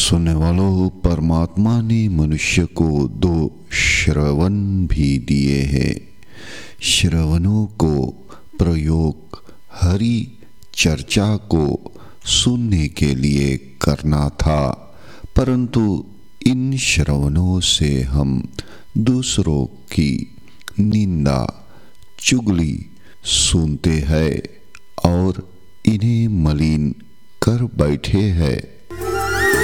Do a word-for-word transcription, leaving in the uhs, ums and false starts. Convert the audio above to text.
सुनने वालों, परमात्मा ने मनुष्य को दो श्रवण भी दिए हैं। श्रवणों को प्रयोग हरि चर्चा को सुनने के लिए करना था, परंतु इन श्रवणों से हम दूसरों की निंदा चुगली सुनते हैं और इन्हें मलिन कर बैठे हैं।